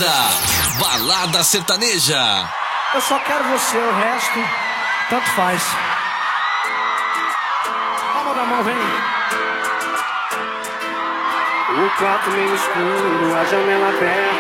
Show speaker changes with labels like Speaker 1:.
Speaker 1: Balada Sertaneja.
Speaker 2: Eu só quero você, o resto, tanto faz. Palma da mão, vem.
Speaker 3: O quarto meio escuro, a janela aberta.